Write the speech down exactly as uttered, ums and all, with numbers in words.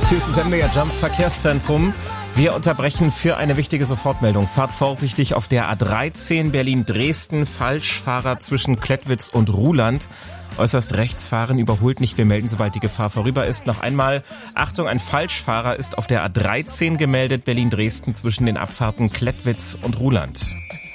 Hier ist das M D R Jump Verkehrszentrum. Wir unterbrechen für eine wichtige Sofortmeldung. Fahrt vorsichtig auf der A dreizehn Berlin-Dresden. Falschfahrer zwischen Klettwitz und Ruhland. Äußerst rechts fahren, überholt nicht. Wir melden, sobald die Gefahr vorüber ist. Noch einmal, Achtung, ein Falschfahrer ist auf der A dreizehn gemeldet. Berlin-Dresden zwischen den Abfahrten Klettwitz und Ruhland.